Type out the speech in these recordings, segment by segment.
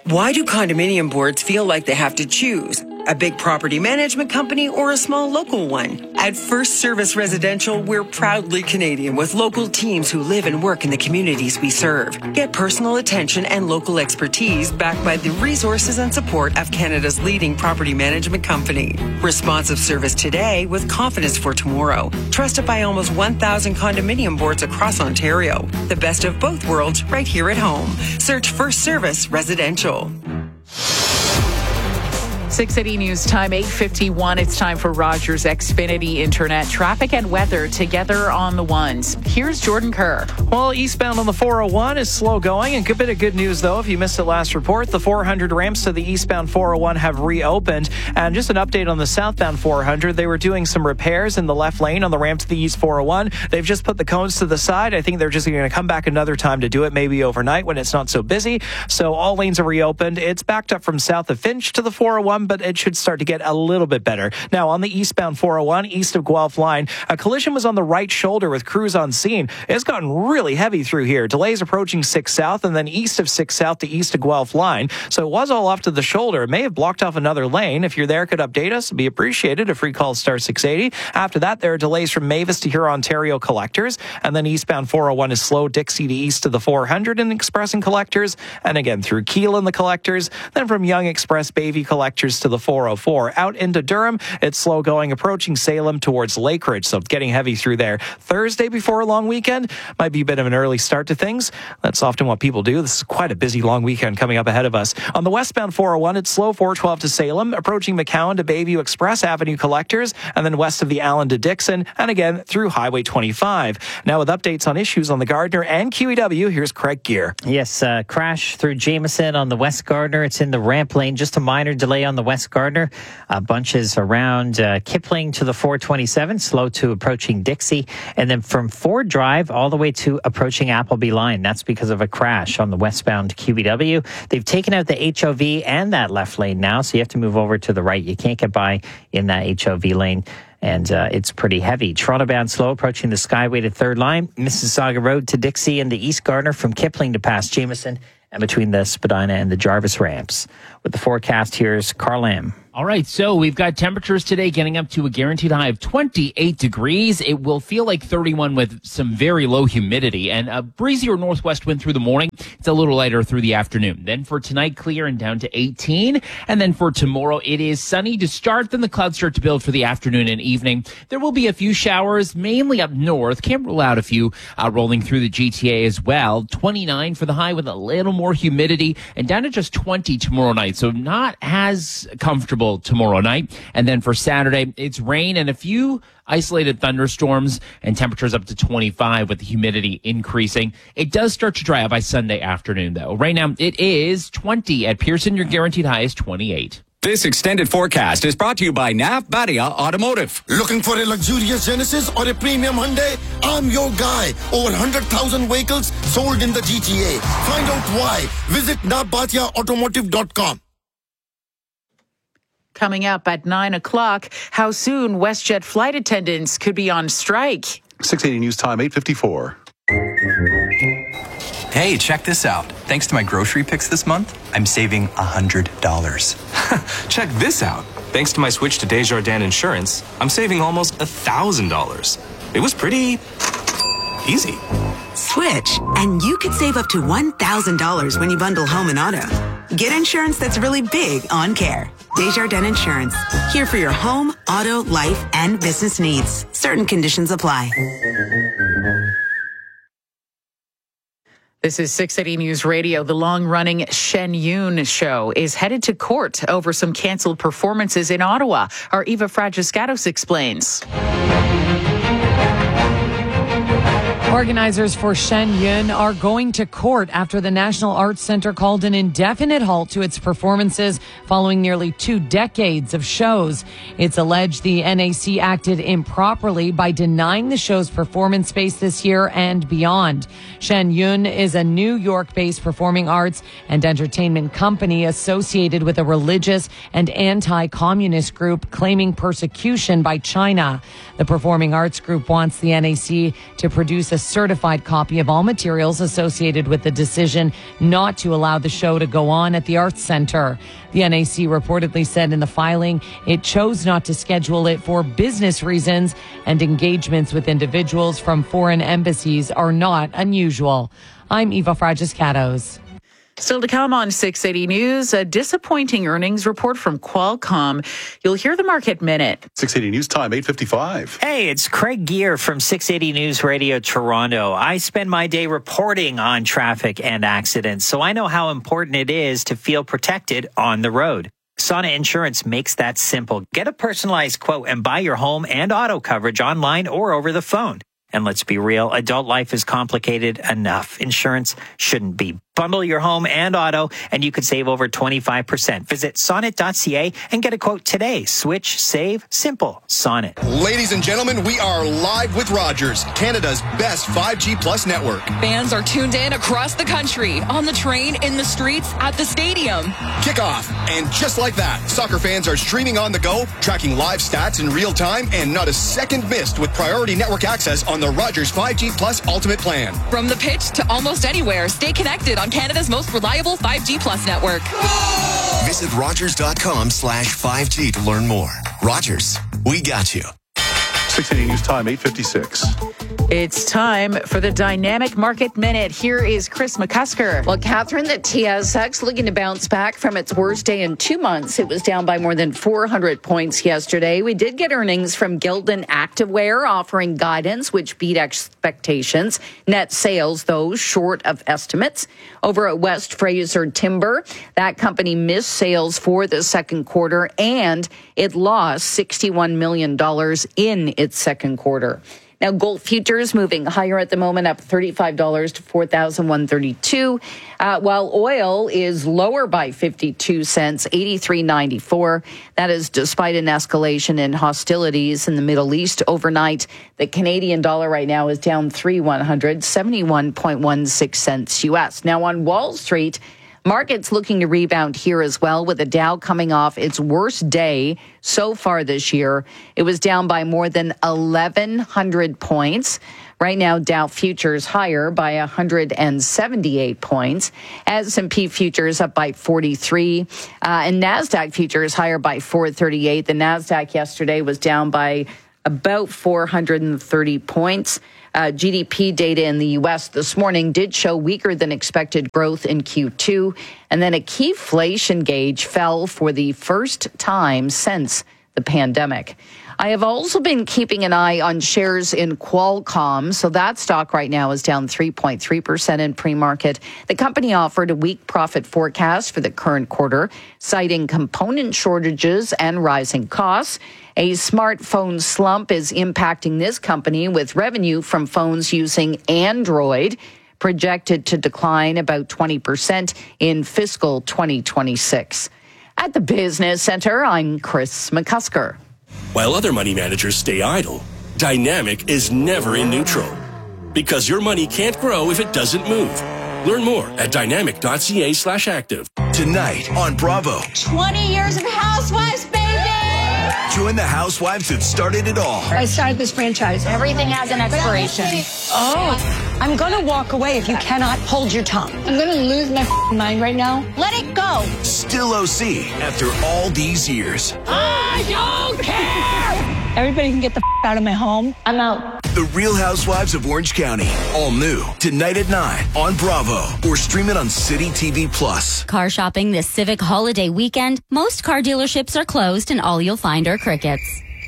Why do condominium boards feel like they have to choose? A big property management company or a small local one? At First Service Residential, we're proudly Canadian with local teams who live and work in the communities we serve. Get personal attention and local expertise backed by the resources and support of Canada's leading property management company. Responsive service today with confidence for tomorrow. Trusted by almost 1,000 condominium boards across Ontario. The best of both worlds right here at home. Search First Service Residential. 680 News Time, 8:51. It's time for Rogers Xfinity Internet traffic and weather together on the ones. Here's Jordan Kerr. Well, eastbound on the 401 is slow going. And a bit of good news, though, if you missed it last report, the 400 ramps to the eastbound 401 have reopened. And just an update on the southbound 400, they were doing some repairs in the left lane on the ramp to the east 401. They've just put the cones to the side. I think they're just going to come back another time to do it, maybe overnight when it's not so busy. So all lanes are reopened. It's backed up from south of Finch to the 401, but it should start to get a little bit better. Now, on the eastbound 401, east of Guelph line, a collision was on the right shoulder with crews on scene. It's gotten really heavy through here. Delays approaching 6 South and then east of 6 South to east of Guelph line. So it was all off to the shoulder. It may have blocked off another lane. If you're there, could update us. It'd be appreciated. A free call star 680. After that, there are delays from Mavis to Huron Ontario collectors. And then eastbound 401 is slow. Dixie to east of the 400 in Express and collectors. And again, through Keele in the collectors. Then from Young Express Bayview collectors to the 404. Out into Durham, it's slow going, approaching Salem towards Lake Ridge, so it's getting heavy through there. Thursday before a long weekend might be a bit of an early start to things. That's often what people do. This is quite a busy long weekend coming up ahead of us. On the westbound 401, it's slow 412 to Salem, approaching McCowan to Bayview Express Avenue collectors, and then west of the Allen to Dixon, and again through Highway 25. Now with updates on issues on the Gardner and QEW, here's Craig Gear. Yes, crash through Jameson on the West Gardner. It's in the ramp lane. Just a minor delay on the West Gardner. Bunches around Kipling to the 427, slow to approaching Dixie. And then from Ford Drive all the way to approaching Appleby Line. That's because of a crash on the westbound QEW. They've taken out the HOV and that left lane now, so you have to move over to the right. You can't get by in that HOV lane. And it's pretty heavy. Toronto bound slow, approaching the Skyway to Third Line. Mississauga Road to Dixie and the East Gardner from Kipling to past Jameson and between the Spadina and the Jarvis ramps. With the forecast, here's Carl Lamb. All right, so we've got temperatures today getting up to a guaranteed high of 28 degrees. It will feel like 31 with some very low humidity and a breezier northwest wind through the morning. It's a little lighter through the afternoon. Then for tonight, clear and down to 18. And then for tomorrow, it is sunny to start. Then the clouds start to build for the afternoon and evening. There will be a few showers, mainly up north. Can't rule out a few rolling through the GTA as well. 29 for the high with a little more humidity and down to just 20 tomorrow night. So not as comfortable tomorrow night. And then for Saturday, it's rain and a few isolated thunderstorms and temperatures up to 25 with the humidity increasing. It does start to dry out by Sunday afternoon, though. Right now, it is 20 at Pearson. Your guaranteed high is 28. This extended forecast is brought to you by Nav Badia Automotive. Looking for a luxurious Genesis or a premium Hyundai? I'm your guy. Over 100,000 vehicles sold in the GTA. Find out why. Visit navbadiaautomotive.com. Coming up at 9 o'clock, how soon WestJet flight attendants could be on strike. 680 News Time, 8:54. Hey, check this out. Thanks to my grocery picks this month, I'm saving $100. Check this out. Thanks to my switch to Desjardins Insurance, I'm saving almost $1,000. It was pretty easy. Switch, and you could save up to $1,000 when you bundle home and auto. Get insurance that's really big on care. Desjardins Insurance. Here for your home, auto, life, and business needs. Certain conditions apply. This is 680 News Radio. The long-running Shen Yun show is headed to court over some canceled performances in Ottawa. Our Eva Fragiscatos explains. Organizers for Shen Yun are going to court after the National Arts Centre called an indefinite halt to its performances following nearly 2 decades of shows. It's alleged the NAC acted improperly by denying the show's performance space this year and beyond. Shen Yun is a New York-based performing arts and entertainment company associated with a religious and anti-communist group claiming persecution by China. The performing arts group wants the NAC to produce a certified copy of all materials associated with the decision not to allow the show to go on at the Arts Centre. The NAC reportedly said in the filing it chose not to schedule it for business reasons, and engagements with individuals from foreign embassies are not unusual. I'm Eva Fragiscatos. Still to come on 680 News, a disappointing earnings report from Qualcomm. You'll hear the Market Minute. 680 News Time, 8:55. Hey, it's Craig Gear from 680 News Radio Toronto. I spend my day reporting on traffic and accidents, so I know how important it is to feel protected on the road. Sonnet Insurance makes that simple. Get a personalized quote and buy your home and auto coverage online or over the phone. And let's be real, adult life is complicated enough. Insurance shouldn't be. Bundle your home and auto, and you could save over 25%. Visit sonnet.ca and get a quote today. Switch, save, simple. Sonnet. Ladies and gentlemen, we are live with Rogers, Canada's best 5G Plus network. Fans are tuned in across the country, on the train, in the streets, at the stadium. Kickoff. And just like that, soccer fans are streaming on the go, tracking live stats in real time, and not a second missed with priority network access on the Rogers 5G Plus Ultimate Plan. From the pitch to almost anywhere, stay connected on Canada's most reliable 5G Plus network. Visit Rogers.com/5G to learn more. Rogers, we got you. 680 News Time, 8:56. It's time for the Dynamic Market Minute. Here is Chris McCusker. Well, Catherine, the TSX looking to bounce back from its worst day in 2 months. It was down by more than 400 points yesterday. We did get earnings from Gildan Activewear offering guidance, which beat expectations. Net sales, though, short of estimates. Over at West Fraser Timber, that company missed sales for the second quarter, and it lost $61 million in its second quarter. Now, gold futures moving higher at the moment, up $35 to $4,132, while oil is lower by 52 cents, $83.94. That is despite an escalation in hostilities in the Middle East overnight. The Canadian dollar right now is down 3/100, 71.16 cents U.S. Now, on Wall Street, markets looking to rebound here as well, with the Dow coming off its worst day so far this year. It was down by more than 1,100 points. Right now, Dow futures higher by 178 points. S&P futures up by 43. And NASDAQ futures higher by 438. The NASDAQ yesterday was down by about 430 points. GDP data in the U.S. this morning did show weaker than expected growth in Q2, and then a key inflation gauge fell for the first time since the pandemic. I have also been keeping an eye on shares in Qualcomm. So that stock right now is down 3.3% in pre-market. The company offered a weak profit forecast for the current quarter, citing component shortages and rising costs. A smartphone slump is impacting this company, with revenue from phones using Android projected to decline about 20% in fiscal 2026. At the Business Center, I'm Chris McCusker. While other money managers stay idle, Dynamic is never in neutral, because your money can't grow if it doesn't move. Learn more at dynamic.ca/active. Tonight on Bravo. 20 years of Housewives, baby! Join the housewives that started it all. I started this franchise. Everything has an expiration. Oh, I'm going to walk away if you cannot hold your tongue. I'm going to lose my mind right now. Let it go. Still OC after all these years. I don't care! Everybody can get the out of my home. I'm out. The Real Housewives of Orange County. All new tonight at 9 on Bravo, or stream it on City TV Plus. Car shopping this Civic holiday weekend. Most car dealerships are closed, and all you'll find are crickets.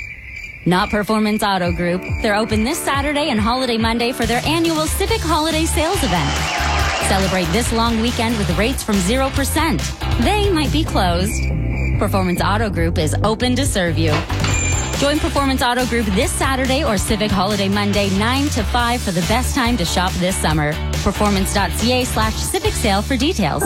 Not Performance Auto Group. They're open this Saturday and Holiday Monday for their annual Civic Holiday Sales event. Celebrate this long weekend with rates from 0%. They might be closed. Performance Auto Group is open to serve you. Join Performance Auto Group this Saturday or Civic Holiday Monday 9 to 5 for the best time to shop this summer. Performance.ca/Civic Sale for details.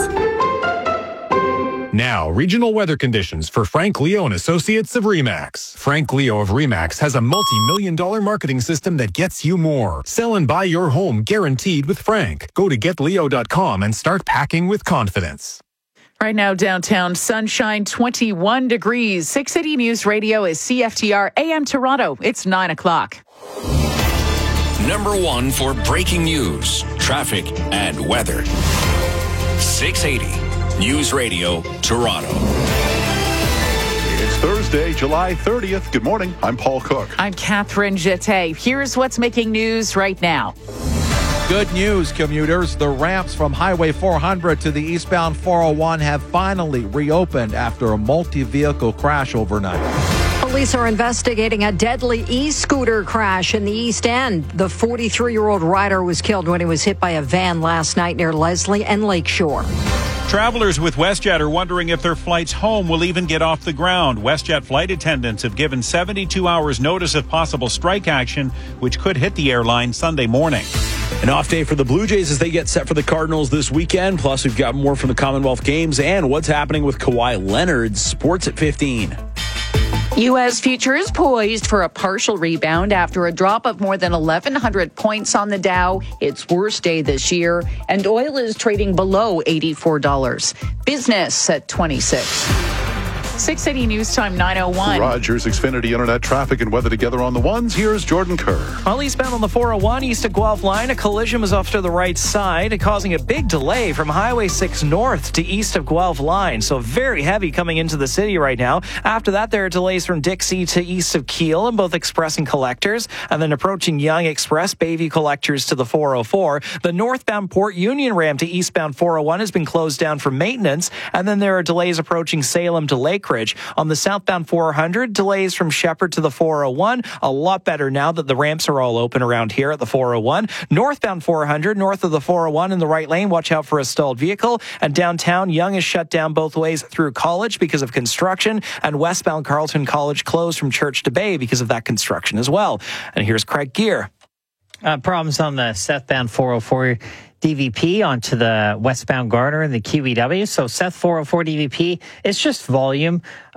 Now, regional weather conditions for Frank Leo and Associates of RE/MAX. Frank Leo of RE/MAX has a multi-million-dollar marketing system that gets you more. Sell and buy your home guaranteed with Frank. Go to getleo.com and start packing with confidence. Right now, downtown, sunshine, 21 degrees. 680 News Radio is CFTR AM Toronto. It's 9 o'clock. #1 for breaking news, traffic, and weather. 680 News Radio, Toronto. It's Thursday, July 30th. Good morning. I'm Paul Cook. I'm Catherine Jeté. Here's what's making news right now. Good news, commuters. The ramps from Highway 400 to the eastbound 401 have finally reopened after a multi-vehicle crash overnight. Police are investigating a deadly e-scooter crash in the East End. The 43-year-old rider was killed when he was hit by a van last night near Leslie and Lakeshore. Travelers with WestJet are wondering if their flights home will even get off the ground. WestJet flight attendants have given 72 hours notice of possible strike action, which could hit the airline Sunday morning. An off day for the Blue Jays as they get set for the Cardinals this weekend. Plus, we've got more from the Commonwealth Games and what's happening with Kawhi Leonard. Sports at 15. U.S. futures poised for a partial rebound after a drop of more than 1,100 points on the Dow, its worst day this year, and oil is trading below $84. Business at 26. 680 News Time 9:01. Rogers Xfinity Internet traffic and weather together on the ones. Here's Jordan Kerr. Well, eastbound on the 401 east of Guelph line, a collision was off to the right side, causing a big delay from Highway 6 north to east of Guelph line. So very heavy coming into the city right now. After that, there are delays from Dixie to east of Keele in both Express and Collectors, and then approaching Yonge Express, Bayview Collectors to the 404. The northbound Port Union ramp to eastbound 401 has been closed down for maintenance, and then there are delays approaching Salem to Lake Ridge. On the southbound 400, delays from Shepherd to the 401. A lot better now that the ramps are all open around here at the 401. Northbound 400, north of the 401 in the right lane, watch out for a stalled vehicle. And downtown, Yonge is shut down both ways through College because of construction. And westbound Carleton College closed from Church to Bay because of that construction as well. And here's Craig Gear. Problems on the southbound 404 DVP onto the westbound Garner and the QEW. So South 404 DVP, it's just volume.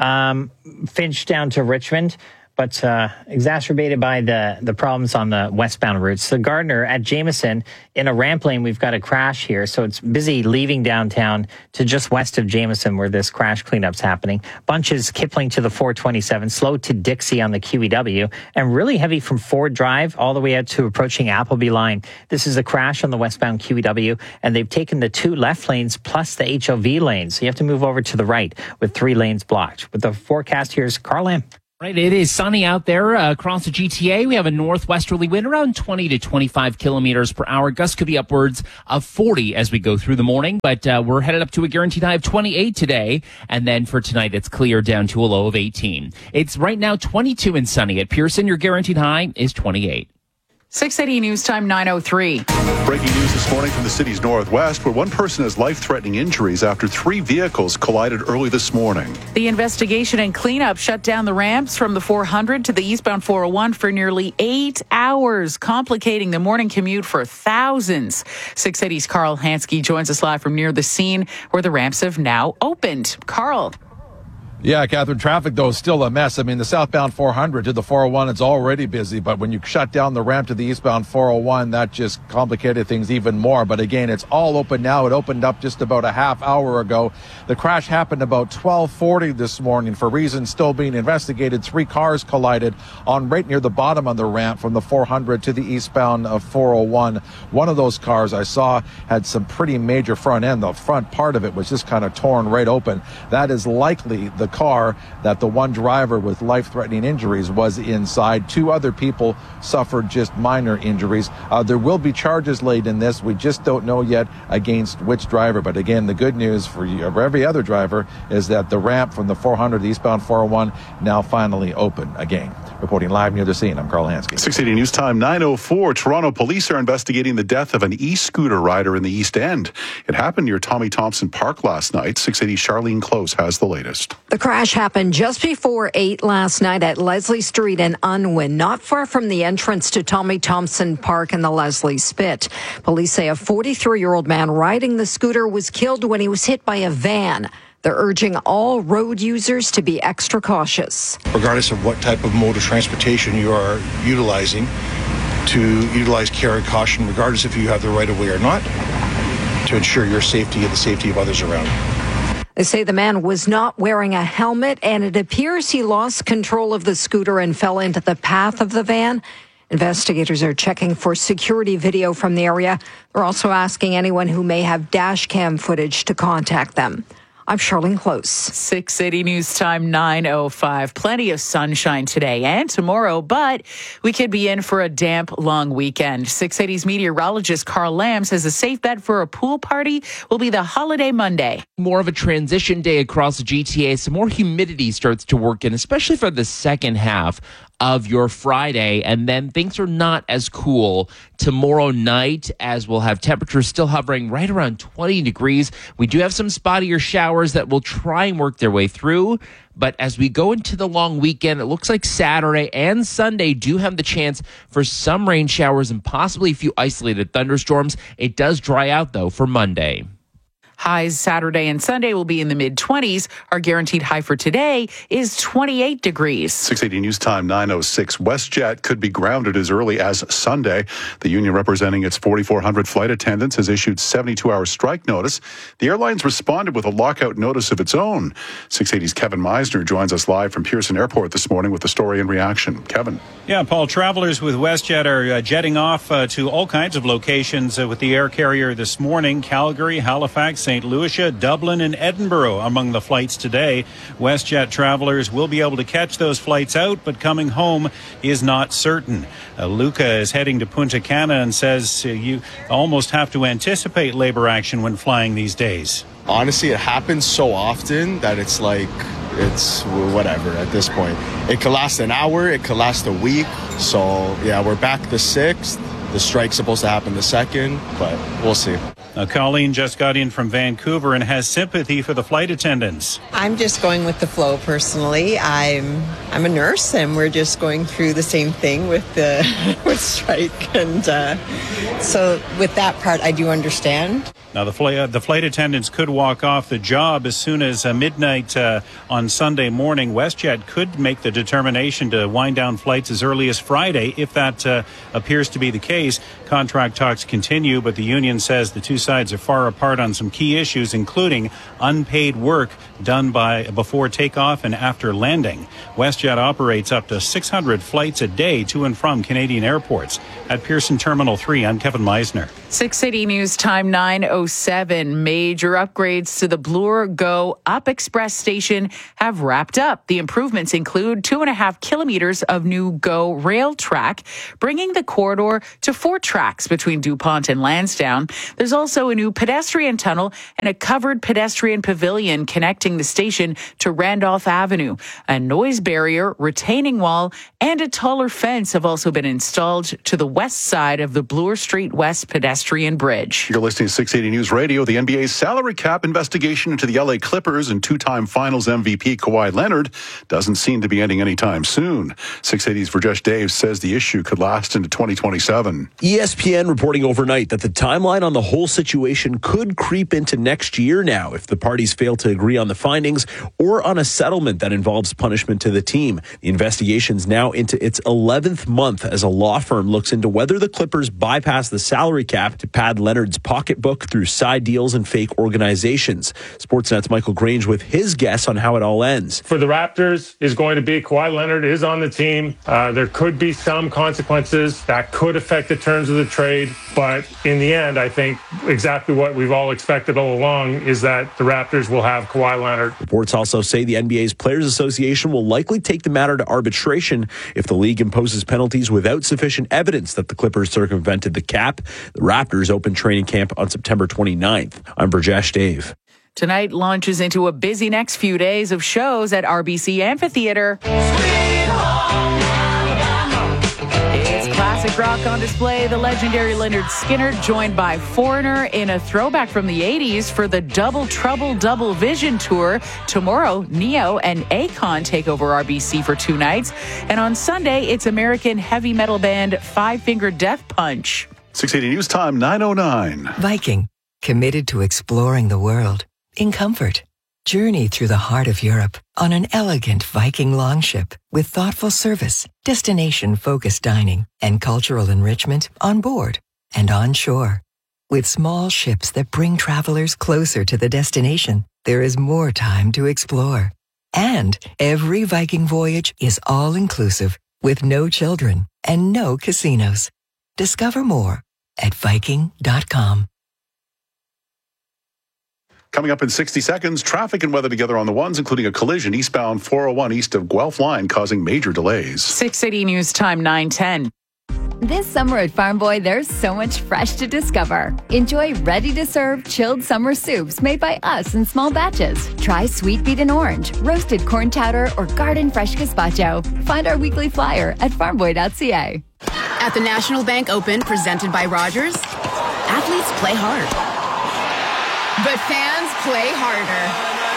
Finch down to Richmond, but exacerbated by the problems on the westbound routes. The Gardner at Jameson, in a ramp lane, we've got a crash here. So it's busy leaving downtown to just west of Jameson where this crash cleanup's happening. Bunches Kipling to the 427, slow to Dixie on the QEW, and really heavy from Ford Drive all the way out to approaching Appleby line. This is a crash on the westbound QEW, and they've taken the 2 left lanes plus the HOV lanes. So you have to move over to the right with 3 lanes blocked. With the forecast, here's Carl Lamb. Right, it is sunny out there across the GTA. We have a northwesterly wind around 20 to 25 kilometers per hour. Gusts could be upwards of 40 as we go through the morning, but we're headed up to a guaranteed high of 28 today. And then for tonight, it's clear down to a low of 18. It's right now 22 and sunny at Pearson. Your guaranteed high is 28. 680 News Time 9:03. Breaking news this morning from the city's northwest, where one person has life-threatening injuries after 3 vehicles collided early this morning. The investigation and cleanup shut down the ramps from the 400 to the eastbound 401 for nearly 8 hours, complicating the morning commute for thousands. 680's Carl Hansky joins us live from near the scene where the ramps have now opened. Carl. Yeah, Catherine, traffic, though, is still a mess. I mean, the southbound 400 to the 401, it's already busy. But when you shut down the ramp to the eastbound 401, that just complicated things even more. But again, it's all open now. It opened up just about a half hour ago. The crash happened about 12:40 this morning. For reasons still being investigated, 3 cars collided on right near the bottom of the ramp from the 400 to the eastbound 401. One of those cars I saw had some pretty major front end. The front part of it was just kind of torn right open. That is likely the car that the one driver with life-threatening injuries was inside. 2 other people suffered just minor injuries. There will be charges laid in this. We just don't know yet against which driver. But again, the good news for every other driver is that the ramp from the 400 eastbound 401 now finally open again. Reporting live near the scene, I'm Carl Hansky. 680 News Time 9:04. Toronto police are investigating the death of an e-scooter rider in the East End. It happened near Tommy Thompson Park last night. 680 Charlene Close has the latest. The crash happened just before 8 last night at Leslie Street in Unwin, not far from the entrance to Tommy Thompson Park and the Leslie Spit. Police say a 43-year-old man riding the scooter was killed when he was hit by a van. They're urging all road users to be extra cautious. Regardless of what type of mode of transportation you are utilizing, to utilize care and caution, regardless if you have the right of way or not, to ensure your safety and the safety of others around. They say the man was not wearing a helmet, and it appears he lost control of the scooter and fell into the path of the van. Investigators are checking for security video from the area. They're also asking anyone who may have dash cam footage to contact them. I'm Charlene Close. 680 News Time 9:05. Plenty of sunshine today and tomorrow, but we could be in for a damp, long weekend. 680's meteorologist Carl Lamb says a safe bet for a pool party will be the holiday Monday. More of a transition day across the GTA. Some more humidity starts to work in, especially for the second half of your Friday, and then things are not as cool tomorrow night, as we'll have temperatures still hovering right around 20 degrees. We do have some spottier showers that will try and work their way through, but as we go into the long weekend, it looks like Saturday and Sunday do have the chance for some rain showers and possibly a few isolated thunderstorms. It does dry out, though, for Monday. Highs Saturday and Sunday will be in the mid-20s. Our guaranteed high for today is 28 degrees. 680 News Time 9:06. WestJet could be grounded as early as Sunday. The union representing its 4,400 flight attendants has issued 72-hour strike notice. The airline's responded with a lockout notice of its own. 680's Kevin Meisner joins us live from Pearson Airport this morning with the story and reaction. Kevin. Yeah, Paul, travelers with WestJet are jetting off to all kinds of locations with the air carrier this morning. Calgary, Halifax, St. Lucia, Dublin, and Edinburgh among the flights today. WestJet travelers will be able to catch those flights out, but coming home is not certain. Luca is heading to Punta Cana and says you almost have to anticipate labor action when flying these days. Honestly, it happens so often that it's like, it's whatever at this point. It could last an hour, it could last a week. So, yeah, we're back the 6th. The strike's supposed to happen the 2nd, but we'll see. Colleen just got in from Vancouver and has sympathy for the flight attendants. I'm just going with the flow personally. I'm a nurse, and we're just going through the same thing with the with strike, and so with that part, I do understand. Now, the flight attendants could walk off the job as soon as midnight on Sunday morning. WestJet could make the determination to wind down flights as early as Friday if that appears to be the case. Contract talks continue, but the union says the two sides are far apart on some key issues, including unpaid work done before takeoff and after landing. WestJet operates up to 600 flights a day to and from Canadian airports. At Pearson Terminal 3, I'm Kevin Meisner. 680 News Time 9:07. Major upgrades to the Bloor Go Up Express station have wrapped up. The improvements include 2.5 kilometers of new Go rail track, bringing the corridor to 4 tracks between DuPont and Lansdowne. There's also a new pedestrian tunnel and a covered pedestrian pavilion connecting the station to Randolph Avenue. A noise barrier, retaining wall, and a taller fence have also been installed to the west side of the Bloor Street West pedestrian bridge. You're listening to 680 News Radio. The NBA's salary cap investigation into the LA Clippers and two-time Finals MVP Kawhi Leonard doesn't seem to be ending anytime soon. 680's Virjesh Dave says the issue could last into 2027. ESPN reporting overnight that the timeline on the whole situation could creep into next year now if the parties fail to agree on the findings or on a settlement that involves punishment to the team. The investigation's now into its 11th month as a law firm looks into whether the Clippers bypass the salary cap to pad Leonard's pocketbook through side deals and fake organizations. Sportsnet's Michael Grange with his guess on how it all ends. For the Raptors is going to be Kawhi Leonard is on the team. There could be some consequences that could affect the terms of the trade, but in the end, I think exactly what we've all expected all along is that the Raptors will have Kawhi Leonard. Reports also say the NBA's Players Association will likely take the matter to arbitration if the league imposes penalties without sufficient evidence that the Clippers circumvented the cap. The Raptors open training camp on September 29th. I'm Virjesh Dave. Tonight launches into a busy next few days of shows at RBC Amphitheater. It's classic rock on display. The legendary Lynyrd Skynyrd joined by Foreigner in a throwback from the 80s for the Double Trouble Double Vision tour. Tomorrow, Neo and Akon take over RBC for 2 nights. And on Sunday, it's American heavy metal band Five Finger Death Punch. 680 News Time 9:09. Viking, committed to exploring the world in comfort. Journey through the heart of Europe on an elegant Viking longship with thoughtful service, destination-focused dining, and cultural enrichment on board and on shore. With small ships that bring travelers closer to the destination, there is more time to explore. And every Viking voyage is all-inclusive with no children and no casinos. Discover more at Viking.com. Coming up in 60 seconds, traffic and weather together on the ones, including a collision eastbound 401 east of Guelph Line causing major delays. 680 News Time 9:10. This summer at Farm Boy, there's so much fresh to discover. Enjoy ready-to-serve chilled summer soups made by us in small batches. Try sweet beet and orange, roasted corn chowder, or garden fresh gazpacho. Find our weekly flyer at farmboy.ca. At the National Bank Open, presented by Rogers, athletes play hard. But fans play harder.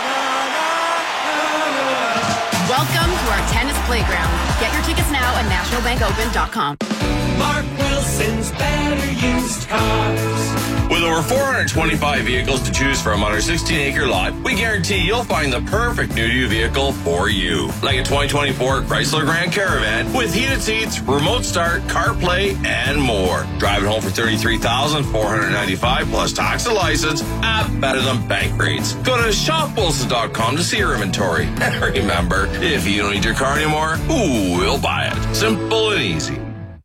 Welcome to our tennis playground. Get your tickets now at nationalbankopen.com. Mark Wilson's Better Used Cars. With over 425 vehicles to choose from on our 16-acre lot, we guarantee you'll find the perfect new to you vehicle for you. Like a 2024 Chrysler Grand Caravan with heated seats, remote start, CarPlay, and more. Drive it home for $33,495 plus tax and license at better than bank rates. Go to shopwilson.com to see your inventory. And remember, if you don't need your car anymore, we'll buy it. Simple and easy.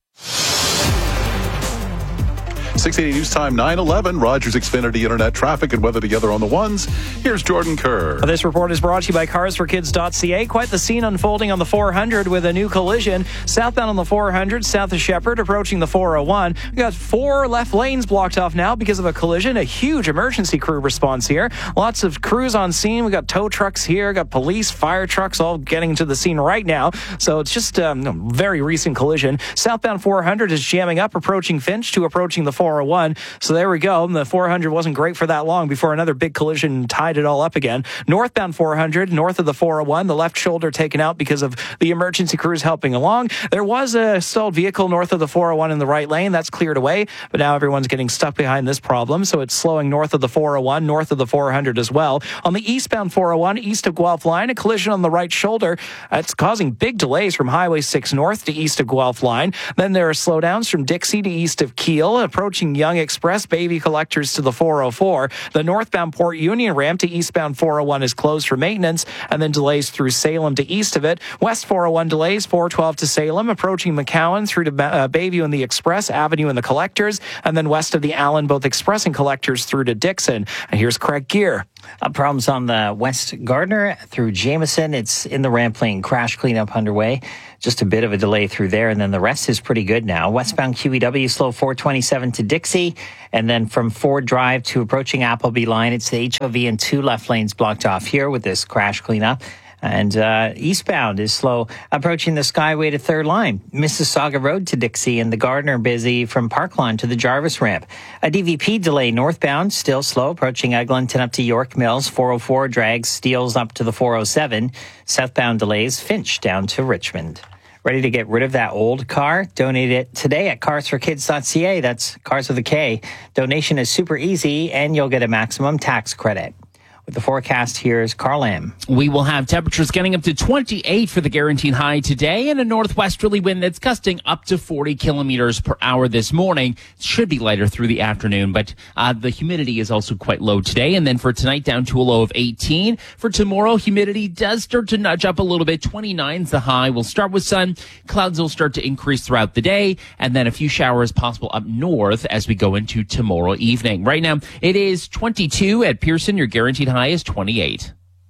680 News Time 9:11. Rogers Xfinity Internet traffic and weather together on the ones. Here's Jordan Kerr. This report is brought to you by carsforkids.ca. Quite the scene unfolding on the 400 with a new collision. Southbound on the 400, south of Shepherd, approaching the 401. We got 4 left lanes blocked off now because of a collision. A huge emergency crew response here. Lots of crews on scene. We got tow trucks here, got police, fire trucks all getting to the scene right now. So it's just a very recent collision. Southbound 400 is jamming up, approaching Finch to approaching the 401. So there we go. The 400 wasn't great for that long before another big collision tied it all up again. Northbound 400, north of the 401, the left shoulder taken out because of the emergency crews helping along. There was a stalled vehicle north of the 401 in the right lane. That's cleared away, but now everyone's getting stuck behind this problem. So it's slowing north of the 401, north of the 400 as well. On the eastbound 401, east of Guelph Line, a collision on the right shoulder. It's causing big delays from Highway 6 north to east of Guelph Line. Then there are slowdowns from Dixie to east of Kiel, approaching Young Express, Baby Collectors to the 404. The northbound Port Union ramp to eastbound 401 is closed for maintenance, and then delays through Salem to east of it. West 401 delays, 412 to Salem, approaching McCowan through to Bayview and the Express, Avenue and the Collectors, and then west of the Allen, both Express and Collectors through to Dixon. And here's Craig Gear. Problems on the West Gardner through Jameson. It's in the ramp lane. Crash cleanup underway. Just a bit of a delay through there, and then the rest is pretty good now. Westbound QEW slow 427 to Dixie, and then from Ford Drive to approaching Appleby Line, it's the HOV and 2 left lanes blocked off here with this crash cleanup. And eastbound is slow approaching the Skyway to Third Line. Mississauga Road to Dixie and the Gardner busy from Parkland to the Jarvis ramp. A DVP delay northbound, still slow approaching Eglinton up to York Mills. 404 drags Steeles up to the 407. Southbound delays Finch down to Richmond. Ready to get rid of that old car? Donate it today at carsforkids.ca. That's Cars with a K. Donation is super easy and you'll get a maximum tax credit. With the forecast, here's Carl Lamb. We will have temperatures getting up to 28 for the guaranteed high today, and a northwesterly wind that's gusting up to 40 kilometers per hour this morning. It should be lighter through the afternoon, but the humidity is also quite low today. And then for tonight, down to a low of 18. For tomorrow, humidity does start to nudge up a little bit. 29's the high. We'll start with sun. Clouds will start to increase throughout the day, and then a few showers possible up north as we go into tomorrow evening. Right now, it is 22 at Pearson. Your guaranteed high is 28.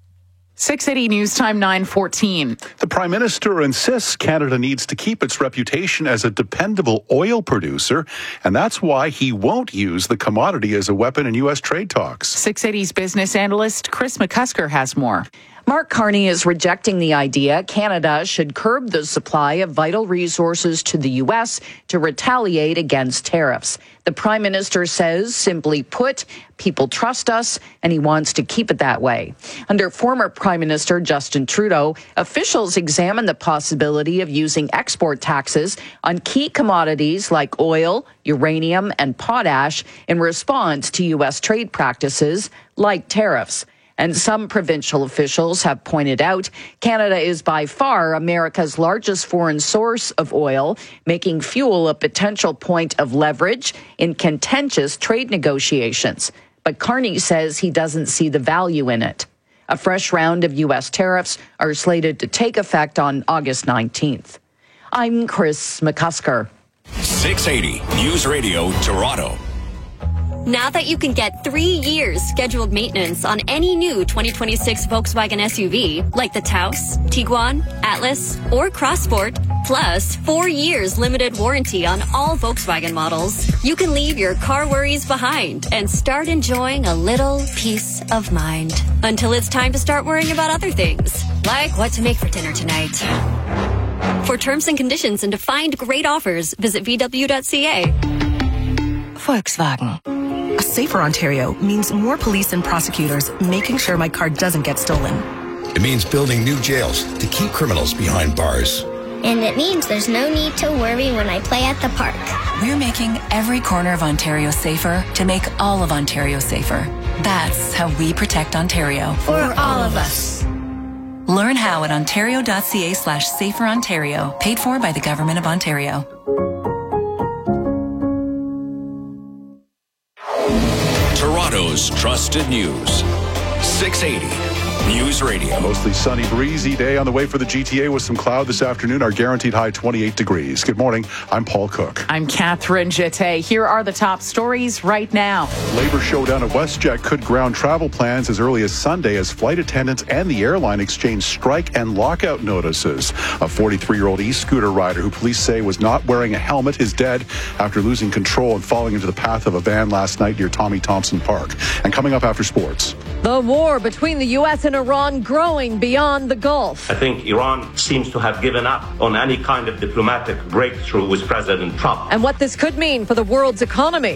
680 News Time 9:14. The Prime Minister insists Canada needs to keep its reputation as a dependable oil producer, and that's why he won't use the commodity as a weapon in U.S. trade talks. 680's business analyst Chris McCusker has more. Mark Carney is rejecting the idea Canada should curb the supply of vital resources to the U.S. to retaliate against tariffs. The Prime Minister says, simply put, people trust us, and he wants to keep it that way. Under former Prime Minister Justin Trudeau, officials examined the possibility of using export taxes on key commodities like oil, uranium, and potash in response to U.S. trade practices like tariffs. And some provincial officials have pointed out Canada is by far America's largest foreign source of oil, making fuel a potential point of leverage in contentious trade negotiations. But Carney says he doesn't see the value in it. A fresh round of U.S. tariffs are slated to take effect on August 19th. I'm Chris McCusker. 680 News Radio Toronto. Now that you can get 3 years scheduled maintenance on any new 2026 Volkswagen SUV, like the Taos, Tiguan, Atlas, or Crossport, plus 4 years limited warranty on all Volkswagen models, you can leave your car worries behind and start enjoying a little peace of mind. Until it's time to start worrying about other things, like what to make for dinner tonight. For terms and conditions and to find great offers, visit VW.ca. Volkswagen. A safer Ontario means more police and prosecutors making sure my car doesn't get stolen. It means building new jails to keep criminals behind bars. And it means there's no need to worry when I play at the park. We're making every corner of Ontario safer to make all of Ontario safer. That's how we protect Ontario. For all of us. Learn how at ontario.ca/saferontario. Paid for by the Government of Ontario. Toronto's trusted news. 680 News Radio. Mostly sunny, breezy day on the way for the GTA with some cloud this afternoon. Our guaranteed high 28 degrees. Good morning. I'm Paul Cook. I'm Catherine Jeté. Here are the top stories right now. Labor showdown at WestJet could ground travel plans as early as Sunday as flight attendants and the airline exchange strike and lockout notices. A 43-year-old e-scooter rider who police say was not wearing a helmet is dead after losing control and falling into the path of a van last night near Tommy Thompson Park. And coming up after sports. The war between the U.S. and Iran growing beyond the Gulf. I think Iran seems to have given up on any kind of diplomatic breakthrough with President Trump. And what this could mean for the world's economy.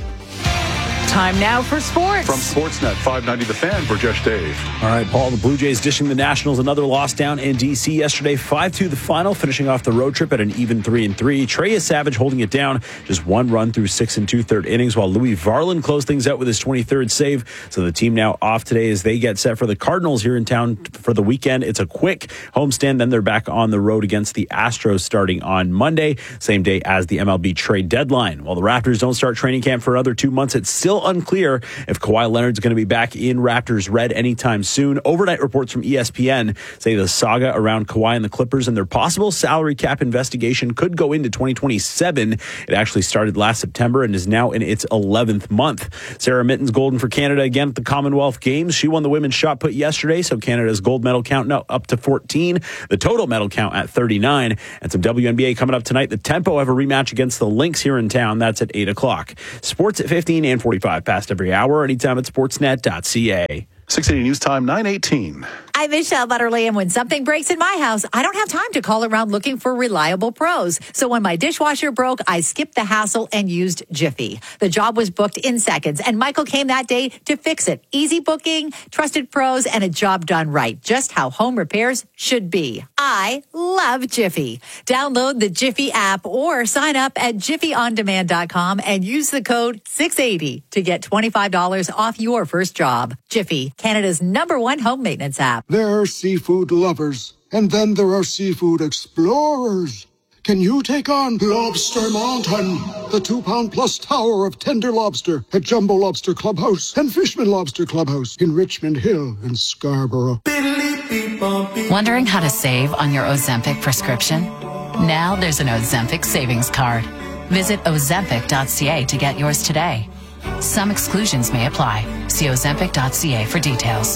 Time now for sports. From Sportsnet 590 The Fan, Burjesh Dave. All right, Paul, the Blue Jays dishing the Nationals another loss down in D.C. yesterday, 5-2 the final, finishing off the road trip at an even 3-3. Trey Savage holding it down, just one run through 6 2/3 innings, while Louis Varland closed things out with his 23rd save. So the team now off today as they get set for the Cardinals here in town for the weekend. It's a quick homestand, then they're back on the road against the Astros starting on Monday, same day as the MLB trade deadline. While the Raptors don't start training camp for another 2 months, it's still unclear if Kawhi Leonard's going to be back in Raptors red anytime soon. Overnight reports from ESPN say the saga around Kawhi and the Clippers and their possible salary cap investigation could go into 2027. It actually started last September and is now in its 11th month. Sarah Mitten's golden for Canada again at the Commonwealth Games. She won the women's shot put yesterday, so Canada's gold medal count now up to 14. The total medal count at 39. And some WNBA coming up tonight. The Tempo have a rematch against the Lynx here in town. That's at 8 o'clock. Sports at 15 and 45 past every hour, anytime at sportsnet.ca. 680 News Time, 9:18. I'm Michelle Butterly, and when something breaks in my house, I don't have time to call around looking for reliable pros. So when my dishwasher broke, I skipped the hassle and used Jiffy. The job was booked in seconds, and Michael came that day to fix it. Easy booking, trusted pros, and a job done right. Just how home repairs should be. I love Jiffy. Download the Jiffy app or sign up at jiffyondemand.com and use the code 680 to get $25 off your first job. Jiffy, Canada's #1 home maintenance app. There are seafood lovers, and then there are seafood explorers. Can you take on Lobster Mountain, the 2-pound-plus tower of tender lobster at Jumbo Lobster Clubhouse and Fishman Lobster Clubhouse in Richmond Hill and Scarborough? Wondering how to save on your Ozempic prescription? Now there's an Ozempic savings card. Visit ozempic.ca to get yours today. Some exclusions may apply. See ozempic.ca for details.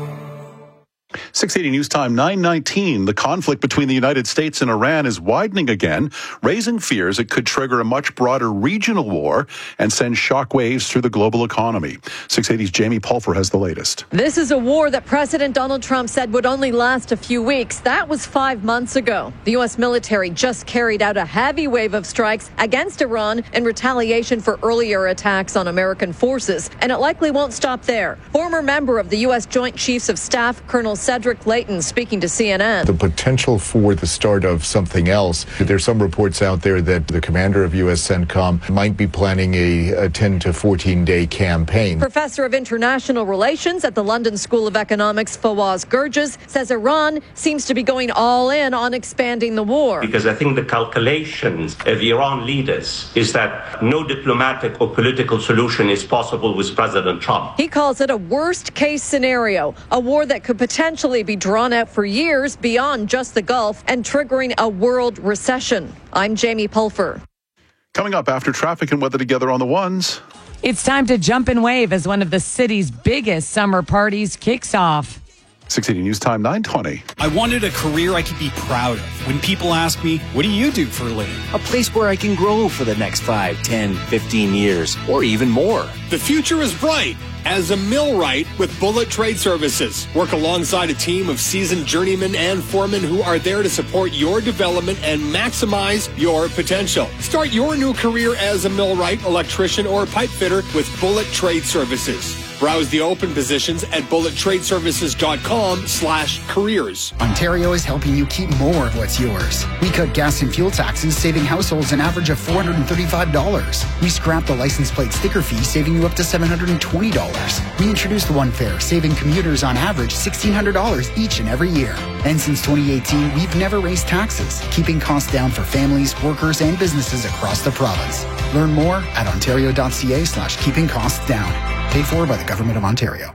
680 News Time, 9:19. The conflict between the United States and Iran is widening again, raising fears it could trigger a much broader regional war and send shockwaves through the global economy. 680's Jamie Pulfer has the latest. This is a war that President Donald Trump said would only last a few weeks. That was 5 months ago. The U.S. military just carried out a heavy wave of strikes against Iran in retaliation for earlier attacks on American forces, and it likely won't stop there. Former member of the U.S. Joint Chiefs of Staff, Colonel Cedric Leighton, speaking to CNN. The potential for the start of something else. There's some reports out there that the commander of U.S. CENTCOM might be planning a 10 to 14-day campaign. Professor of International Relations at the London School of Economics, Fawaz Gurges, says Iran seems to be going all in on expanding the war. Because I think the calculations of Iran leaders is that no diplomatic or political solution is possible with President Trump. He calls it a worst-case scenario, a war that could potentially likely be drawn out for years beyond just the Gulf and triggering a world recession. I'm Jamie Pulfer. Coming up after traffic and weather together on the ones. It's time to jump and wave as one of the city's biggest summer parties kicks off. 680 News Time, 9:20. I wanted a career I could be proud of. When people ask me, what do you do for a living? A place where I can grow for the next 5, 10, 15 years, or even more. The future is bright as a millwright with Bullet Trade Services. Work alongside a team of seasoned journeymen and foremen who are there to support your development and maximize your potential. Start your new career as a millwright, electrician, or pipe fitter with Bullet Trade Services. Browse the open positions at bullettradeservices.com/careers. Ontario is helping you keep more of what's yours. We cut gas and fuel taxes, saving households an average of $435. We scrapped the license plate sticker fee, saving you up to $720. We introduced One Fare, saving commuters on average $1,600 each and every year. And since 2018, we've never raised taxes, keeping costs down for families, workers, and businesses across the province. Learn more at ontario.ca/keeping costs down. Paid for by the Government of Ontario.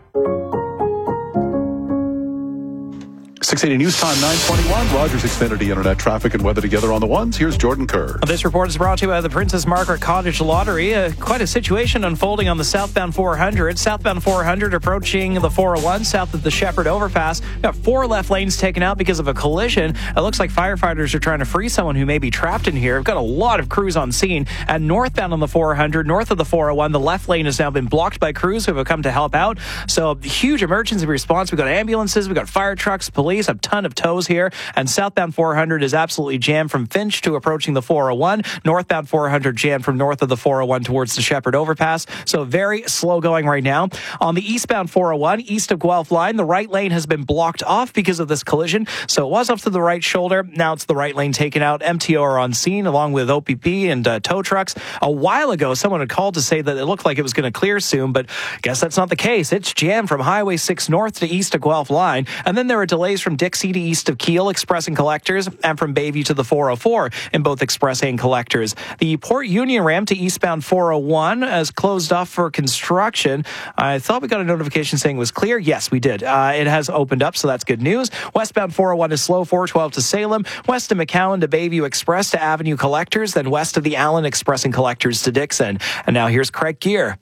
680 News Time, 9:21. Rogers Xfinity Internet traffic and weather together on the ones. Here's Jordan Kerr. This report is brought to you by the Princess Margaret Cottage Lottery. Quite a situation unfolding on the southbound 400. Southbound 400 approaching the 401 south of the Shepherd Overpass. Got 4 left lanes taken out because of a collision. It looks like firefighters are trying to free someone who may be trapped in here. We've got a lot of crews on scene. And northbound on the 400, north of the 401, the left lane has now been blocked by crews who have come to help out. So huge emergency response. We've got ambulances, we've got fire trucks, police, a ton of tows here, and southbound 400 is absolutely jammed from Finch to approaching the 401. Northbound 400 jammed from north of the 401 towards the Shepherd Overpass. So very slow going right now. On the eastbound 401, east of Guelph line, the right lane has been blocked off because of this collision. So it was off to the right shoulder. Now it's the right lane taken out. MTO are on scene along with OPP and tow trucks. A while ago, someone had called to say that it looked like it was going to clear soon, but I guess that's not the case. It's jammed from Highway 6 north to east of Guelph line. And then there are delays from Dixie to east of Kiel, Express and Collectors, and from Bayview to the 404 in both Express and Collectors. The Port Union ramp to eastbound 401 is closed off for construction. I thought we got a notification saying it was clear. Yes, we did. It has opened up, so that's good news. Westbound 401 is slow, 412 to Salem, west of McCowan to Bayview Express to Avenue Collectors, then west of the Allen Express and Collectors to Dixon. And now here's Craig Gear.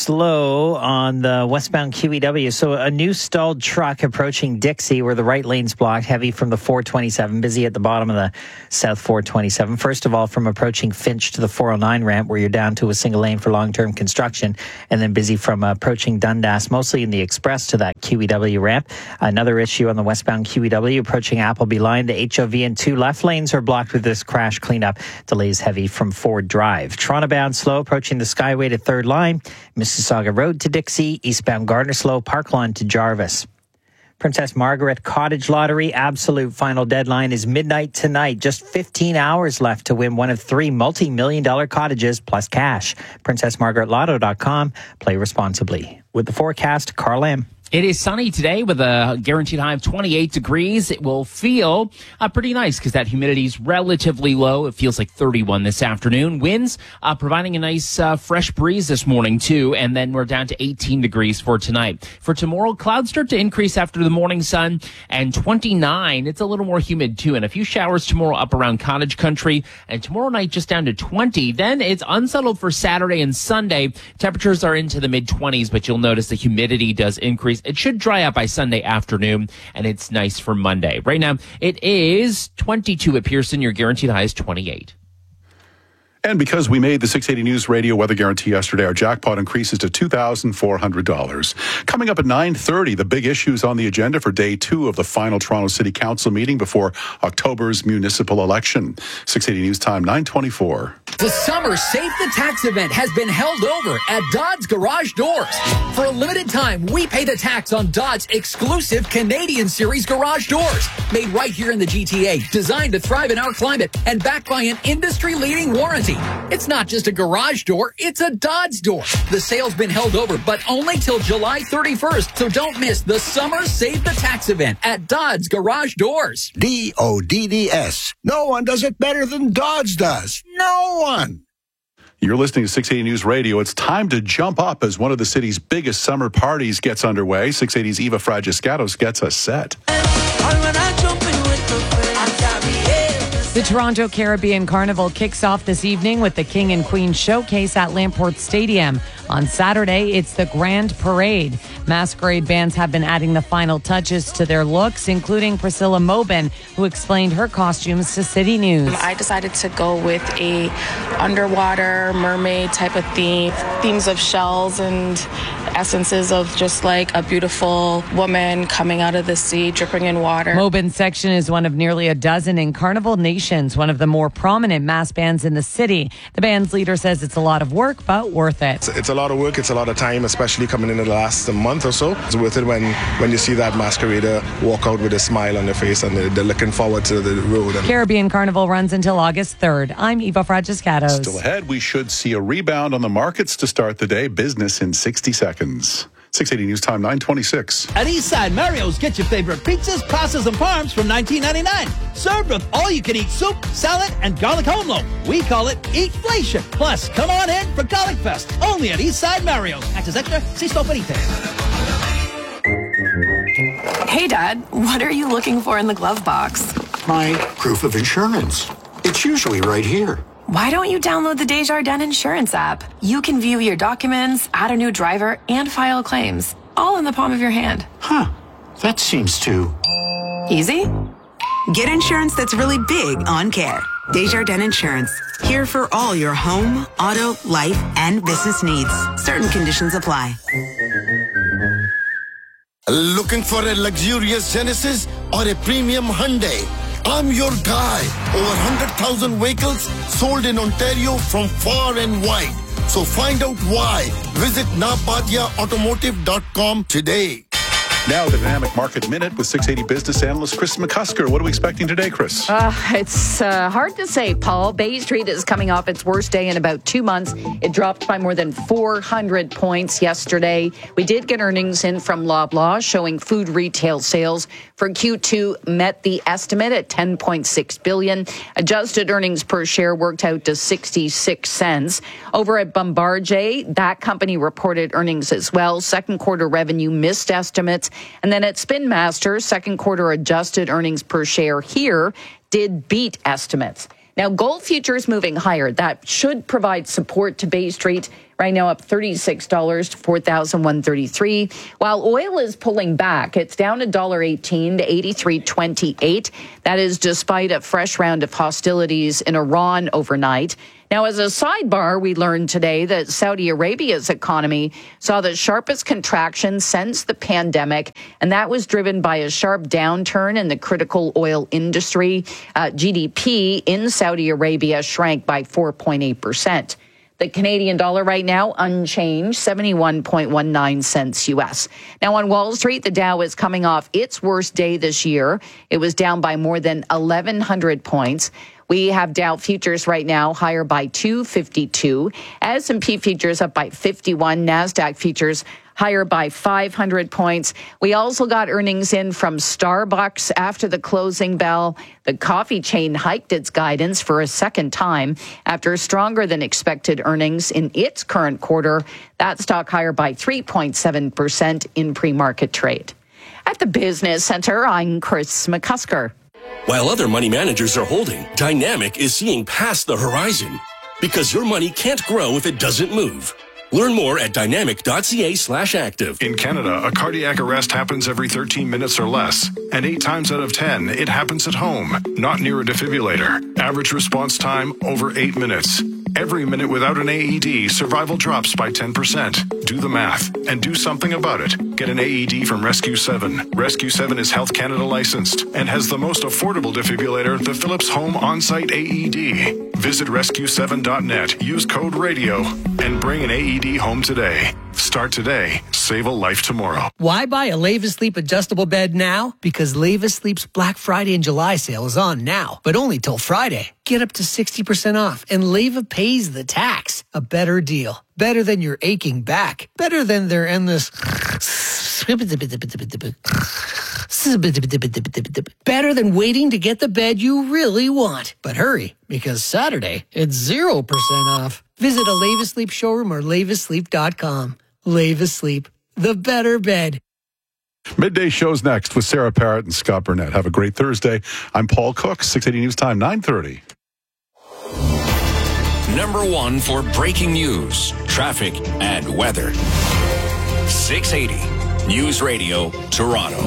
Slow on the westbound QEW. So a new stalled truck approaching Dixie where the right lane's blocked, heavy from the 427, busy at the bottom of the south 427. First of all, from approaching Finch to the 409 ramp where you're down to a single lane for long-term construction, and then busy from approaching Dundas, mostly in the Express to that QEW ramp. Another issue on the westbound QEW approaching Appleby line. The HOV and 2 left lanes are blocked with this crash cleanup. Delays heavy from Ford Drive. Toronto bound slow approaching the Skyway to 3rd line. Mississauga Road to Dixie, eastbound Gardner slow, Park Lawn to Jarvis. Princess Margaret Cottage Lottery absolute final deadline is midnight tonight. Just 15 hours left to win one of 3 multi-million-dollar cottages plus cash. PrincessMargaretLotto.com. Play responsibly. With the forecast, Carl M. It is sunny today with a guaranteed high of 28 degrees. It will feel pretty nice because that humidity is relatively low. It feels like 31 this afternoon. Winds providing a nice fresh breeze this morning too. And then we're down to 18 degrees for tonight. For tomorrow, clouds start to increase after the morning sun, and 29. It's a little more humid too. And a few showers tomorrow up around Cottage Country, and tomorrow night just down to 20. Then it's unsettled for Saturday and Sunday. Temperatures are into the mid-20s, but you'll notice the humidity does increase. It should dry up by Sunday afternoon, and it's nice for Monday. Right now, it is 22 at Pearson. Your guaranteed high is 28. And because we made the 680 News Radio weather guarantee yesterday, our jackpot increases to $2,400. Coming up at 9:30, the big issues on the agenda for day 2 of the final Toronto City Council meeting before October's municipal election. 680 News Time, 9:24. The Summer Save the Tax event has been held over at Dodds Garage Doors. For a limited time, we pay the tax on Dodds' exclusive Canadian Series garage doors. Made right here in the GTA, designed to thrive in our climate, and backed by an industry-leading warranty. It's not just a garage door, it's a Dodds door. The sale's been held over, but only till July 31st, so don't miss the Summer Save the Tax event at Dodds Garage Doors. DODDS. No one does it better than Dodds does. No one. You're listening to 680 News Radio. It's time to jump up as one of the city's biggest summer parties gets underway. 680's Eva Fragiscatos gets us set. The Toronto Caribbean Carnival kicks off this evening with the King and Queen Showcase at Lamport Stadium. On Saturday, it's the Grand Parade. Masquerade bands have been adding the final touches to their looks, including Priscilla Mobin, who explained her costumes to City News. I decided to go with a underwater mermaid type of theme, themes of shells and essences of just like a beautiful woman coming out of the sea, dripping in water. Mobin's section is one of nearly a dozen in Carnival Nations, one of the more prominent mass bands in the city. The band's leader says it's a lot of work, but worth it. It's a lot of work, it's a lot of time, especially coming in the last month or so. It's worth it when you see that masquerader walk out with a smile on their face and they're looking forward to the road. Caribbean Carnival runs until August 3rd. I'm Eva Fragiscatos. Still ahead, we should see a rebound on the markets to start the day. Business in 60 seconds. 680 News Time, 9:26. At Eastside Mario's, get your favorite pizzas, pastas, and parms from $19.99. Served with all-you-can-eat soup, salad, and garlic home loaf. We call it Eatflation. Plus, come on in for Garlic Fest. Only at Eastside Mario's. Access extra. See store for details. Hey, Dad. What are you looking for in the glove box? My proof of insurance. It's usually right here. Why don't you download the Desjardins Insurance app? You can view your documents, add a new driver, and file claims, all in the palm of your hand. Huh. That seems too easy. Get insurance that's really big on care. Desjardins Insurance. Here for all your home, auto, life, and business needs. Certain conditions apply. Looking for a luxurious Genesis or a premium Hyundai? I'm your guy. Over 100,000 vehicles sold in Ontario from far and wide. So find out why. Visit napadiaautomotive.com today. Now, the Dynamic Market Minute with 680 business analyst Chris McCusker. What are we expecting today, Chris? It's hard to say, Paul. Bay Street is coming off its worst day in about 2 months. It dropped by more than 400 points yesterday. We did get earnings in from Loblaw showing food retail sales for Q2 met the estimate at $10.6 billion. Adjusted earnings per share worked out to 66 cents. Over at Bombardier, that company reported earnings as well. Second quarter revenue missed estimates. And then at Spin Master, second quarter adjusted earnings per share here did beat estimates. Now, gold futures moving higher. That should provide support to Bay Street. Right now up $36 to $4,133. While oil is pulling back, it's down $1.18 to $83.28. That is despite a fresh round of hostilities in Iran overnight. Now, as a sidebar, we learned today that Saudi Arabia's economy saw the sharpest contraction since the pandemic, and that was driven by a sharp downturn in the critical oil industry. GDP in Saudi Arabia shrank by 4.8%. The Canadian dollar right now unchanged, 71.19 cents U.S. Now on Wall Street, the Dow is coming off its worst day this year. It was down by more than 1,100 points. We have Dow futures right now higher by 252. S&P futures up by 51. NASDAQ futures higher by 500 points. We also got earnings in from Starbucks after the closing bell. The coffee chain hiked its guidance for a second time after stronger than expected earnings in its current quarter. That stock higher by 3.7% in pre-market trade. At the Business Center, I'm Chris McCusker. While other money managers are holding, Dynamic is seeing past the horizon because your money can't grow if it doesn't move. Learn more at dynamic.ca/active. In Canada, a cardiac arrest happens every 13 minutes or less. And 8 times out of 10, it happens at home, not near a defibrillator. Average response time, over 8 minutes. Every minute without an AED, survival drops by 10%. Do the math and do something about it. Get an AED from Rescue 7. Rescue 7 is Health Canada licensed and has the most affordable defibrillator, the Philips Home On-Site AED. Visit rescue7.net, use code RADIO, and bring an AED home today. Start today. Save a life tomorrow. Why buy a Leva Sleep adjustable bed now? Because Leva Sleep's Black Friday and July sale is on now, but only till Friday. Get up to 60% off, and Leva pays the tax. A better deal. Better than your aching back. Better than their endless... Better than waiting to get the bed you really want. But hurry, because Saturday, it's 0% off. Visit a Levis Sleep showroom or levissleep.com. Levis Sleep, the better bed. Midday show's next with Sarah Parrott and Scott Burnett. Have a great Thursday. I'm Paul Cook, 680 News Time, 9:30. Number one for breaking news, traffic, and weather. 680 News Radio, Toronto.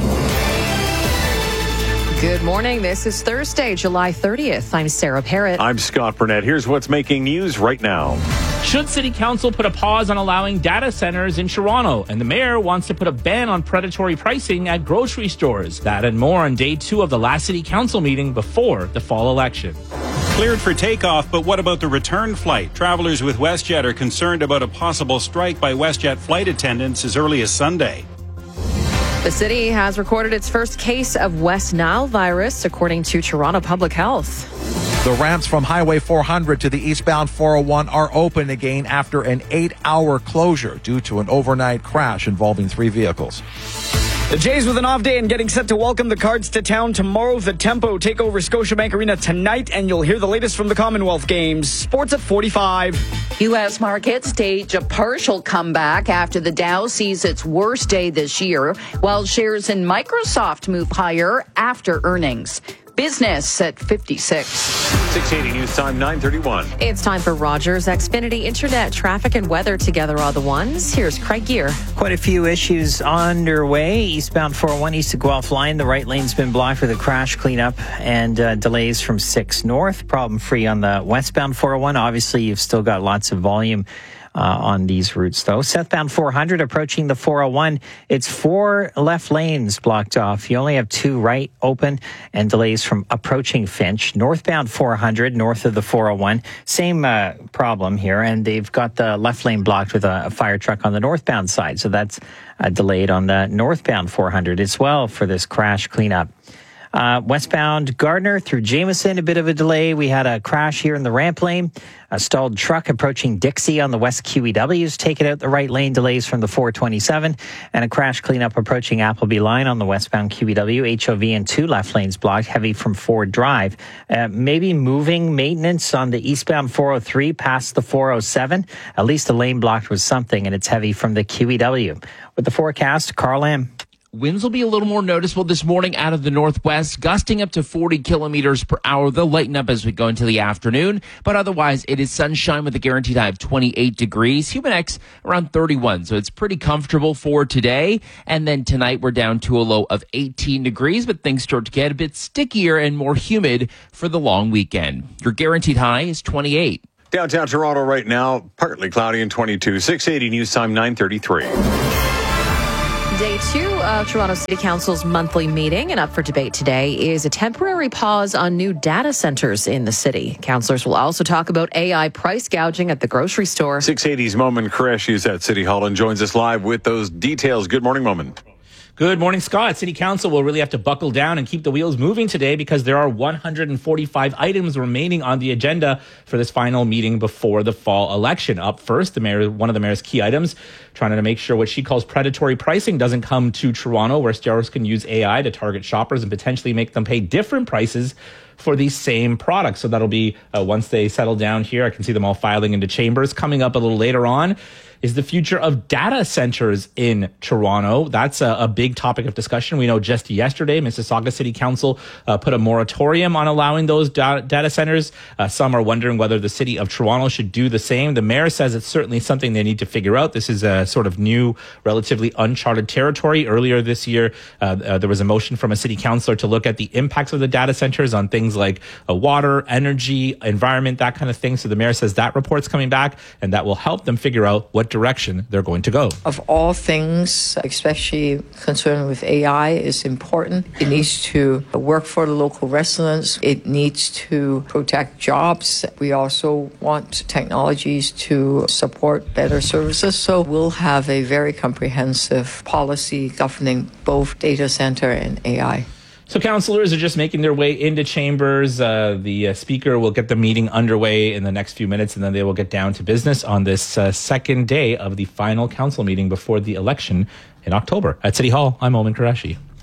Good morning. This is Thursday, July 30th. I'm Sarah Parrott. I'm Scott Burnett. Here's what's making news right now. Should City Council put a pause on allowing data centers in Toronto? And the mayor wants to put a ban on predatory pricing at grocery stores. That and more on day 2 of the last City Council meeting before the fall election. Cleared for takeoff, but what about the return flight? Travelers with WestJet are concerned about a possible strike by WestJet flight attendants as early as Sunday. The city has recorded its first case of West Nile virus, according to Toronto Public Health. The ramps from Highway 400 to the eastbound 401 are open again after an 8-hour closure due to an overnight crash involving 3 vehicles. The Jays with an off day and getting set to welcome the Cards to town tomorrow. The Tempo take over Scotiabank Arena tonight, and you'll hear the latest from the Commonwealth Games. Sports at 45. U.S. markets stage a partial comeback after the Dow sees its worst day this year, while shares in Microsoft move higher after earnings. Business at 56. 680 News Time, 9:31. It's time for Rogers Xfinity Internet. Traffic and weather together are the ones. Here's Craig Gear. Quite a few issues underway. Eastbound 401 east of Guelph line. The right lane's been blocked with a crash cleanup and delays from 6 north. Problem free on the westbound 401. Obviously, you've still got lots of volume on these routes, though. Southbound 400 approaching the 401. It's 4 left lanes blocked off. You only have 2 right open and delays from approaching Finch. Northbound 400 north of the 401. Same problem here. And they've got the left lane blocked with a fire truck on the northbound side. So that's delayed on the northbound 400 as well for this crash cleanup. Westbound Gardner through Jameson, a bit of a delay. We had a crash here in the ramp lane. A stalled truck approaching Dixie on the west QEW's taken out the right lane, delays from the 427. And a crash cleanup approaching Appleby line on the westbound QEW. HOV and 2 left lanes blocked, heavy from Ford Drive. Maybe moving maintenance on the eastbound 403 past the 407. At least a lane blocked was something, and it's heavy from the QEW. With the forecast, Carl Lamb. Winds will be a little more noticeable this morning out of the northwest, gusting up to 40 kilometers per hour. They'll lighten up as we go into the afternoon, but otherwise it is sunshine with a guaranteed high of 28 degrees. Human around 31, so it's pretty comfortable for today. And then tonight we're down to a low of 18 degrees, but things start to get a bit stickier and more humid for the long weekend. Your guaranteed high is 28. Downtown Toronto right now, partly cloudy and 22. 680 News Time, 9:33. Day 2 of Toronto City Council's monthly meeting, and up for debate today is a temporary pause on new data centers in the city. Councillors will also talk about AI price gouging at the grocery store. 680's Momin Qureshi is at City Hall and joins us live with those details. Good morning, Momin. Good morning, Scott. City Council will really have to buckle down and keep the wheels moving today because there are 145 items remaining on the agenda for this final meeting before the fall election. Up first, one of the mayor's key items, trying to make sure what she calls predatory pricing doesn't come to Toronto, where stores can use AI to target shoppers and potentially make them pay different prices for these same products. So that'll be once they settle down here. I can see them all filing into chambers. Coming up a little later on is the future of data centers in Toronto. That's a big topic of discussion. We know just yesterday, Mississauga City Council put a moratorium on allowing those data centers. Some are wondering whether the city of Toronto should do the same. The mayor says it's certainly something they need to figure out. This is a sort of new, relatively uncharted territory. Earlier this year, there was a motion from a city councillor to look at the impacts of the data centers on things like water, energy, environment, that kind of thing. So the mayor says that report's coming back, and that will help them figure out what direction they're going to go. Of all things, especially concerned with AI, is important. It needs to work for the local residents. It needs to protect jobs. We also want technologies to support better services. So we'll have a very comprehensive policy governing both data center and AI. So councillors are just making their way into chambers. The speaker will get the meeting underway in the next few minutes, and then they will get down to business on this second day of the final council meeting before the election in October. At City Hall, I'm Momin Qureshi.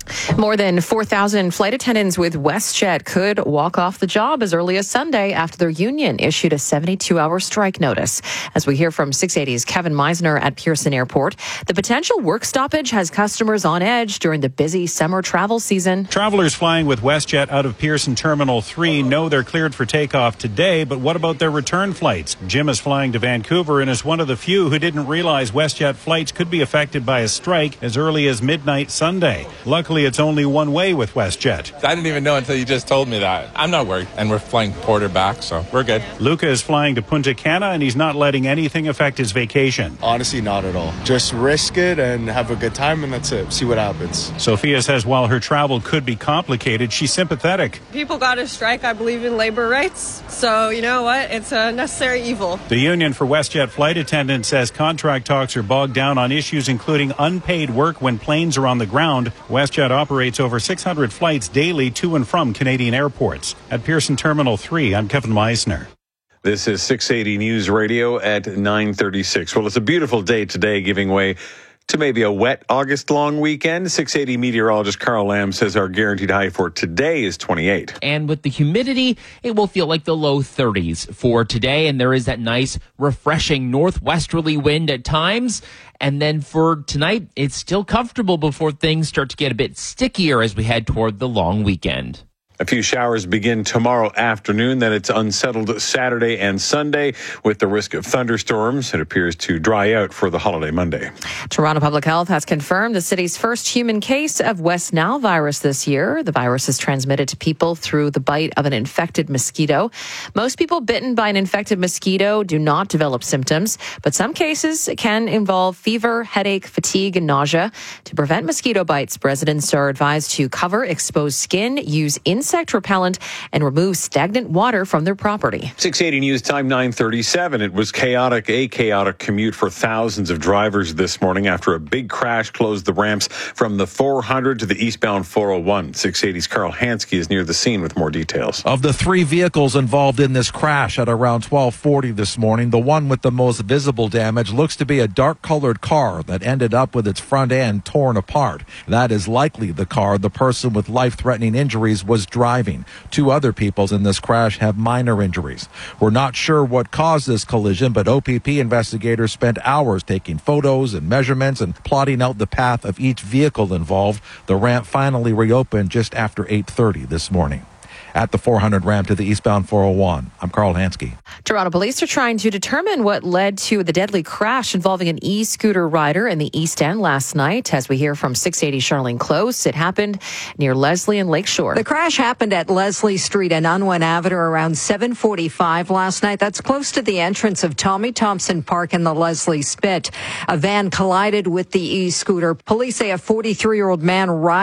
More than 4,000 flight attendants with WestJet could walk off the job as early as Sunday after their union issued a 72-hour strike notice. As we hear from 680's Kevin Meisner at Pearson Airport, the potential work stoppage has customers on edge during the busy summer travel season. Travelers flying with WestJet out of Pearson Terminal 3 know they're cleared for takeoff today, but what about their return flights? Jim is flying to Vancouver and is one of the few who didn't realize WestJet flights could be affected by a strike as early as midnight Sunday. Luckily, it's only one way with WestJet. I didn't even know until you just told me that. I'm not worried, and we're flying Porter back, so we're good. Luca is flying to Punta Cana, and he's not letting anything affect his vacation. Honestly, not at all. Just risk it and have a good time, and that's it. See what happens. Sophia says while her travel could be complicated, she's sympathetic. People got to strike. I believe in labor rights. So, you know what? It's a necessary evil. The union for WestJet flight attendants says contract talks are bogged down on issues including unpaid work when planes are on the ground. WestJet operates over 600 flights daily to and from Canadian airports. At Pearson Terminal 3, I'm Kevin Meisner. This is 680 News Radio at 9:36. Well, it's a beautiful day today, giving way to maybe a wet August-long weekend. 680 meteorologist Carl Lamb says our guaranteed high for today is 28. And with the humidity, it will feel like the low 30s for today. And there is that nice, refreshing northwesterly wind at times. And then for tonight, it's still comfortable before things start to get a bit stickier as we head toward the long weekend. A few showers begin tomorrow afternoon. Then it's unsettled Saturday and Sunday with the risk of thunderstorms. It appears to dry out for the holiday Monday. Toronto Public Health has confirmed the city's first human case of West Nile virus this year. The virus is transmitted to people through the bite of an infected mosquito. Most people bitten by an infected mosquito do not develop symptoms, but some cases can involve fever, headache, fatigue, and nausea. To prevent mosquito bites, residents are advised to cover exposed skin, use insect repellent, and remove stagnant water from their property. 680 News Time 9:37. It was a chaotic commute for thousands of drivers this morning after a big crash closed the ramps from the 400 to the eastbound 401. 680's Carl Hansky is near the scene with more details. Of the three vehicles involved in this crash at around 12:40 this morning, the one with the most visible damage looks to be a dark-colored car that ended up with its front end torn apart. That is likely the car the person with life-threatening injuries was driving. Two other people in this crash have minor injuries. We're not sure what caused this collision, but OPP investigators spent hours taking photos and measurements and plotting out the path of each vehicle involved. The ramp finally reopened just after 8:30 this morning. At the 400 ramp to the eastbound 401, I'm Carl Hansky. Toronto police are trying to determine what led to the deadly crash involving an e-scooter rider in the East End last night. As we hear from 680 Charlene Close, it happened near Leslie and Lakeshore. The crash happened at Leslie Street and Unwin Avenue around 7:45 last night. That's close to the entrance of Tommy Thompson Park and the Leslie Spit. A van collided with the e-scooter. Police say a 43-year-old man riding